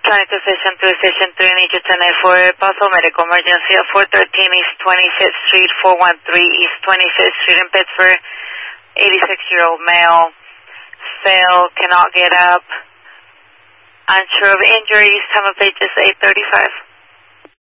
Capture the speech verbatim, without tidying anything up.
twenty-two, Station three, Station three, need you tonight for possible medical emergency at four thirteen East twenty-fifth Street, four one three East twenty-fifth Street in Pittsburgh. eighty-six-year-old male, fell, cannot get up, unsure of injuries, time of date is eight thirty-five.